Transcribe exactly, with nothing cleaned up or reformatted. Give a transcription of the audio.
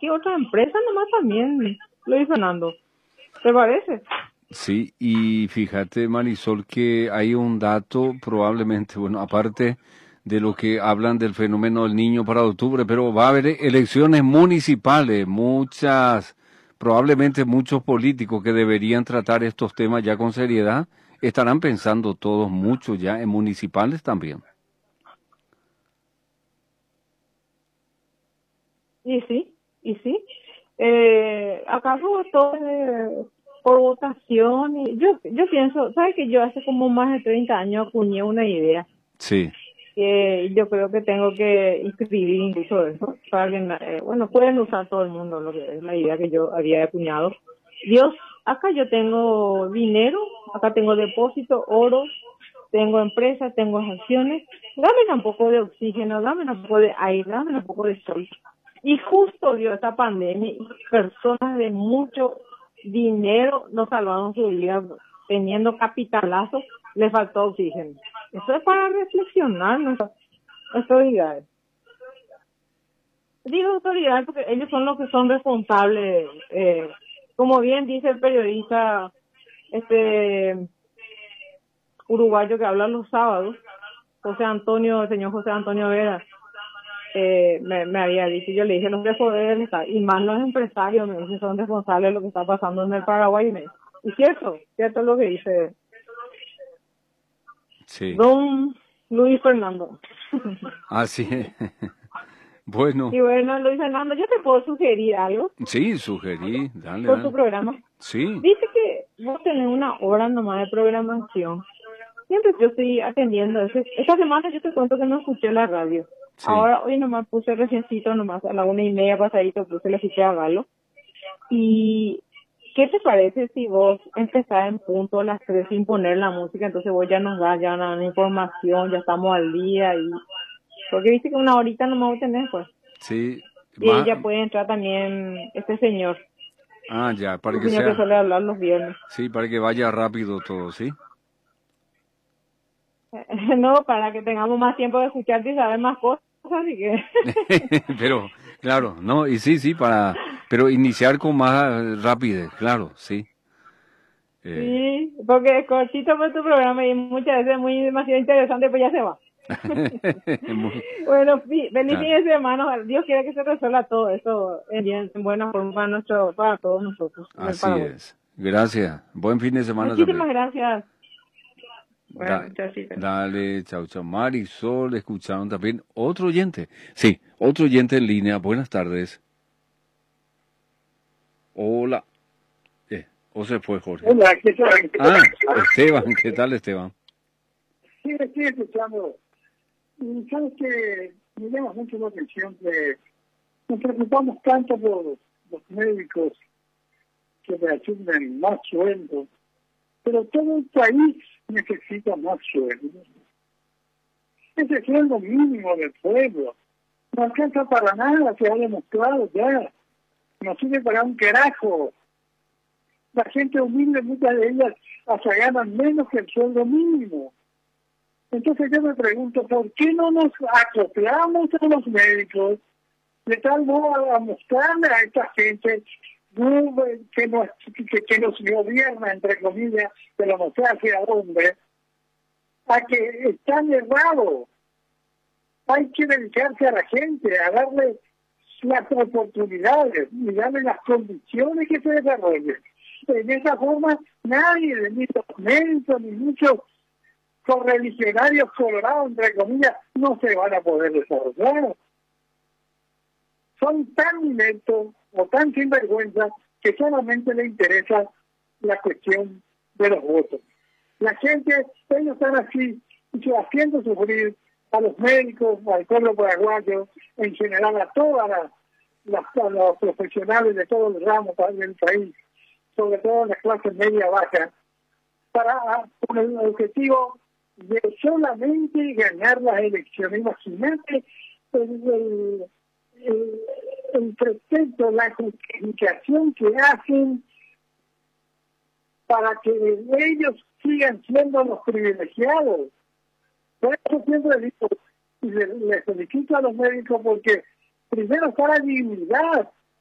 aquí otra empresa nomás también, Luis Fernando. ¿Te parece? Sí, y fíjate, Marisol, que hay un dato probablemente, bueno, aparte de lo que hablan del fenómeno del niño para octubre, pero va a haber elecciones municipales, muchas, probablemente muchos políticos que deberían tratar estos temas ya con seriedad, estarán pensando todos mucho ya en municipales también. Y sí, y sí. Eh, ¿acaso todo es por votación? Y yo, yo pienso, ¿sabes que yo hace como más de treinta años acuñé una idea? Sí. Que yo creo que tengo que inscribir incluso eso, para que, eh, bueno, pueden usar todo el mundo lo que es la idea que yo había acuñado. Dios, acá yo tengo dinero, acá tengo depósito, oro, tengo empresas, tengo acciones, dame un poco de oxígeno, dame un poco de aire, dame un poco de sol. Y justo dio esta pandemia y personas de mucho dinero nos salvaron su vida teniendo capitalazos, le faltó oxígeno. Eso es para reflexionar nuestras autoridades. Digo autoridades porque ellos son los que son responsables, eh, como bien dice el periodista este uruguayo que habla los sábados, José Antonio, el señor José Antonio Vera, eh, me, me había dicho, yo le dije, los de poder y más los empresarios, me dice, son responsables de lo que está pasando en el Paraguay. Me, y cierto, cierto es lo que dice Sí. don Luis Fernando. Así es. Bueno. Y bueno, Luis Fernando, yo te puedo sugerir algo. Sí, sugerí, dale, Por dale. tu programa. Sí. Dice que vos tenés una hora nomás de programación. Siempre yo estoy atendiendo. Ese, esta semana yo te cuento que no escuché la radio. Sí. Ahora, hoy nomás puse reciencito, nomás a la una y media pasadito, puse le escuché a Galo. Y, ¿qué te parece si vos empezás en punto a las tres sin poner la música? Entonces vos ya nos das ya una información, ya estamos al día. y Porque viste que una horita nomás vos tenés, pues. Sí. Y ahí ya puede entrar también este señor. Ah, ya, para El que señor sea... que suele hablar los viernes. Sí, para que vaya rápido todo, ¿sí? No, para que tengamos más tiempo de escucharte y saber más cosas, así que... Pero, claro, no, y sí, sí, para... Pero iniciar con más rapidez, claro, sí. Eh... Sí, porque es cortito por tu programa y muchas veces muy demasiado interesante, pues ya se va. Muy... Bueno, feliz claro. fin de semana. Dios quiera que se resuelva todo eso en, bien, en buena forma para, nuestro, para todos nosotros. Así es. Gracias. Buen fin de semana. Muchísimas también. gracias. Bueno, da, dale, chau, chau. Marisol, escucharon también otro oyente. Sí, otro oyente en línea. Buenas tardes. Hola. Eh, ¿O se fue Jorge? Hola, ¿qué tal? Ah, Esteban. ¿Qué tal, Esteban? Sí, estoy escuchando. Y sabes que me llama mucho la atención que nos preocupamos tanto por los médicos que le asignan más sueldo, pero todo el país necesita más sueldo. Ese sueldo mínimo del pueblo no alcanza para nada, se ha demostrado ya. No sirve para un carajo. La gente humilde, muchas de ellas hasta ganan menos que el sueldo mínimo. Entonces yo me pregunto, ¿por qué no nos acoplamos a los médicos de tal modo a mostrarle a esta gente que nos, que, que nos gobierna, entre comillas, de la democracia hombre, a que están errados? Hay que dedicarse a la gente, a darle las oportunidades y darle las condiciones que se desarrollen. En esa forma, nadie, ni los médicos, ni muchos correligionarios colorados, entre comillas, no se van a poder desarrollar. Son tan ineptos o tan sinvergüenza que solamente les interesa la cuestión de los votos. La gente, ellos están así, haciendo sufrir a los médicos, al pueblo paraguayo, en general a todas las, las, a los profesionales de todos los ramos del país, sobre todo las clases media baja, para con el objetivo de solamente ganar las elecciones. Imagínate el, el, el, el pretexto, la justificación que hacen para que ellos sigan siendo los privilegiados. Por eso siempre digo, y les le felicito a los médicos porque primero está la dignidad